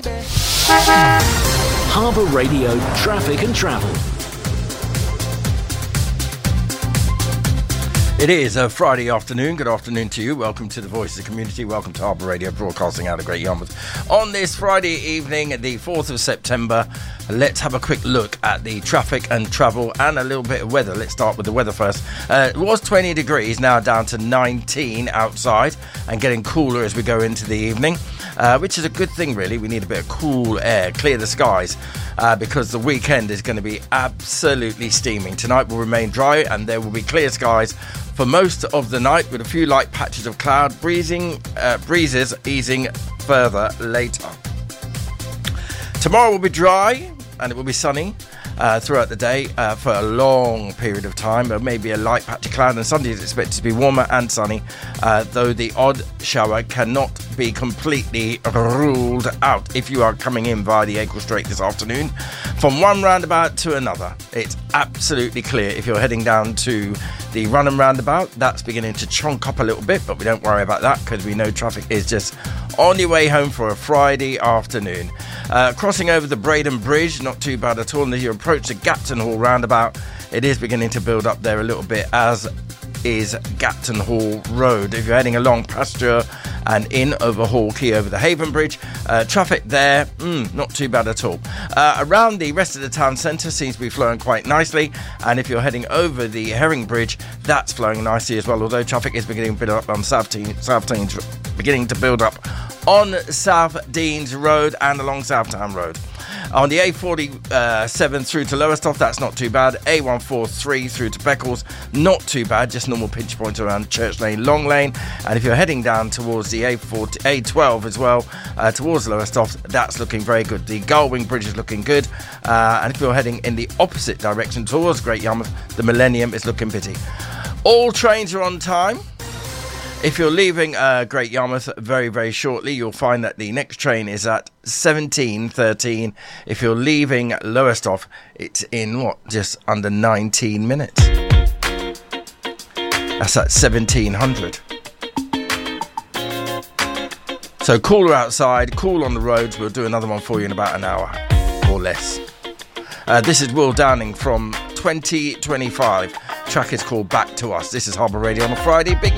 Harbour Radio Traffic and Travel. It is a Friday afternoon. Good afternoon to you. Welcome to the Voice of the Community. Welcome to Harbour Radio, broadcasting out of Great Yarmouth. On this Friday evening, the 4th of September, let's have a quick look at the traffic and travel and a little bit of weather. Let's start with the weather first. It was 20 degrees, now down to 19 outside and getting cooler as we go into the evening, which is a good thing, really. We need a bit of cool air, clear the skies, because the weekend is going to be absolutely steaming. Tonight will remain dry and there will be clear skies for most of the night, with a few light patches of cloud, breezes easing further later. Tomorrow will be dry and it will be sunny throughout the day for a long period of time. There may be a light patch of cloud, and Sunday is expected to be warmer and sunny, though the odd shower cannot be completely ruled out if you are coming in via the Acle Strait this afternoon. From one roundabout to another, it's absolutely clear. If you're heading down to the Runham roundabout, that's beginning to chonk up a little bit, but we don't worry about that because we know traffic is just on your way home for a Friday afternoon. Crossing over the Braden Bridge, not too bad at all. And as you approach the Gapton Hall roundabout, it is beginning to build up there a little bit, as is Gapton Hall Road. If you're heading along Pasture and in over Hall Quay over the Haven Bridge, traffic there, not too bad at all. Around the rest of the town centre seems to be flowing quite nicely, and if you're heading over the Herring Bridge, that's flowing nicely as well, although traffic is beginning to build up on South Deans, beginning to build up on South Deans Road and along Southtown Road. On the A47 through to Lowestoft, that's not too bad. A143 through to Beccles, not too bad, just normal pinch points around Church Lane, Long Lane. And if you're heading down towards the A12 as well, towards Lowestoft, that's looking very good. The Gullwing Bridge is looking good. And if you're heading in the opposite direction towards Great Yarmouth, the Millennium is looking bitty. All trains are on time. If you're leaving Great Yarmouth very, very shortly, you'll find that the next train is at 17:13. If you're leaving Lowestoft, it's in, just under 19 minutes. That's at 1700. So cooler outside, cool on the roads. We'll do another one for you in about an hour or less. This is Will Downing from 2025. Track is called Back to Us. This is Harbour Radio on a Friday. Big